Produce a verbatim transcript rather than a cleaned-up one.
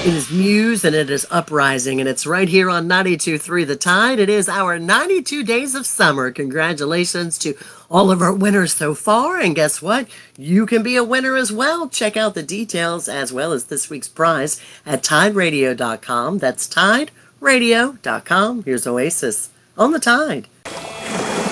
It is Muse and it is Uprising, and it's right here on ninety-two point three The Tide. It is our ninety-two days of summer. Congratulations to all of our winners so far. And guess what? You can be a winner as well. Check out the details as well as this week's prize at tide radio dot com. That's tide radio dot com. Here's Oasis on the Tide.